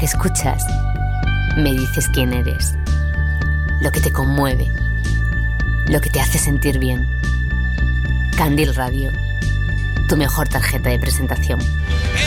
que escuchas me dices quién eres, lo que te conmueve, lo que te hace sentir bien. Candil Radio, tu mejor tarjeta de presentación.